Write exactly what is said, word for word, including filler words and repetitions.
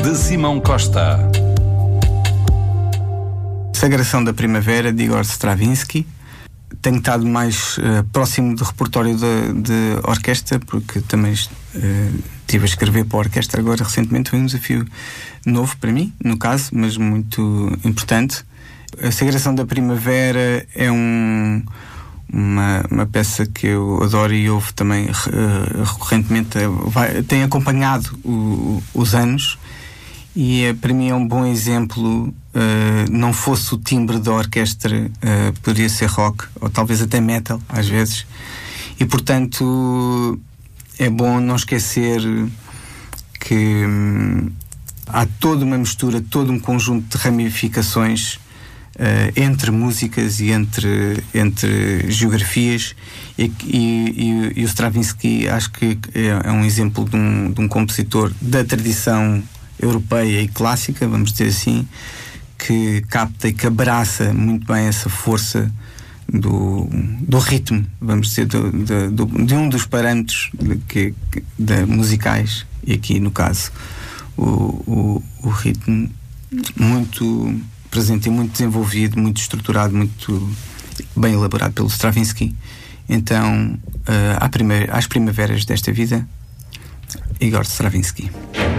de Simão Costa. Sagração da Primavera, de Igor Stravinsky. Tenho estado mais uh, próximo do repertório de, de orquestra, porque também uh, estive a escrever para a orquestra agora recentemente. Foi um desafio novo para mim, no caso, mas muito importante. A Sagração da Primavera é um, uma, uma peça que eu adoro e ouvo também uh, recorrentemente. Vai, tem acompanhado o, os anos e é, para mim é um bom exemplo. Uh, não fosse o timbre da orquestra, uh, poderia ser rock ou talvez até metal às vezes, e portanto é bom não esquecer que hum, há toda uma mistura, todo um conjunto de ramificações uh, entre músicas e entre, entre geografias, e, e, e, e o Stravinsky acho que é, é um exemplo de um, de um compositor da tradição europeia e clássica, vamos dizer assim, que capta e que abraça muito bem essa força do, do ritmo, vamos dizer, do, do, do, de um dos parâmetros de, que, de, musicais, e aqui no caso o, o, o ritmo muito presente e muito desenvolvido, muito estruturado, muito bem elaborado pelo Stravinsky. Então, uh, à primeira, às primaveras desta vida, Igor Stravinsky.